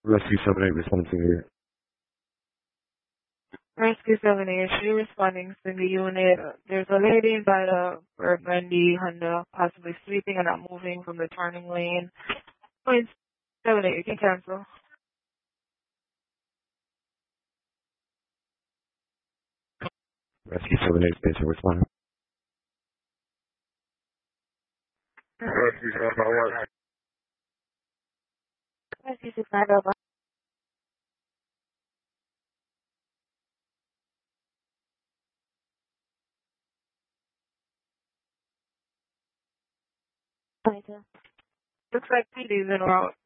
Rescue 78 responding here. Rescue 78, she responding to the unit. There's a lady by the Burgundy Honda possibly sleeping and not moving from the turning lane. Point 78, you can cancel. Rescue 78 station responding. Rescue 701. Rescue 690. Looks like PD's en route.